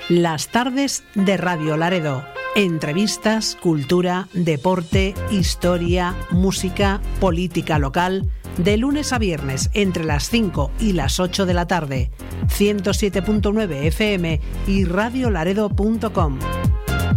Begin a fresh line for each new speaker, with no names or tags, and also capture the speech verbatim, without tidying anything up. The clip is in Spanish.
Las tardes de Radio Laredo. Entrevistas, cultura, deporte, historia, música, política local. De lunes a viernes entre las cinco y las ocho de la tarde. ciento siete punto nueve F M y radiolaredo punto com.